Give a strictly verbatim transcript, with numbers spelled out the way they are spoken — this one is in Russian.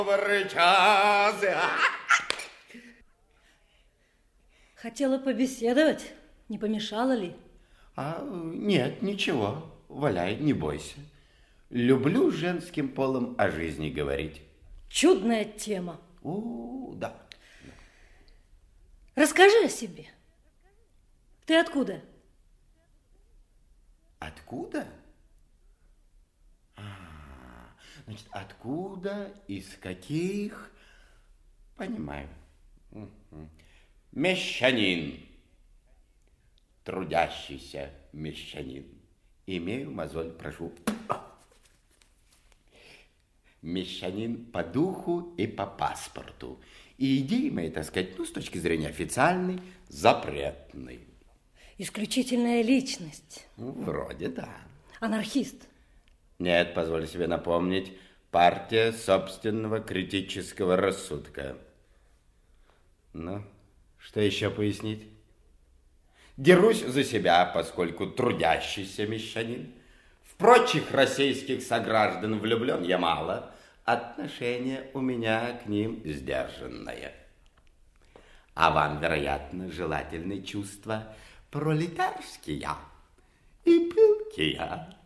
час. Хотела побеседовать, не помешало ли? А, нет, ничего, валяй, не бойся. Люблю женским полом о жизни говорить. Чудная тема. О, да. Расскажи о себе. Ты откуда? Откуда? А, значит, откуда, из каких? Понимаю. Мещанин. Трудящийся мещанин. Имею мозоль, прошу. Мещанин по духу и по паспорту. И идеи мои, так сказать, ну, с точки зрения официальной, запретной. Исключительная личность. Ну, вроде да. Анархист. Нет, позволю себе напомнить, партия собственного критического рассудка. Ну, что еще пояснить? Дерусь за себя, поскольку трудящийся мещанин. В прочих российских сограждан влюблен я мало. Отношение у меня к ним сдержанное. А вам, вероятно, желательны чувства пролетарские и пылкие.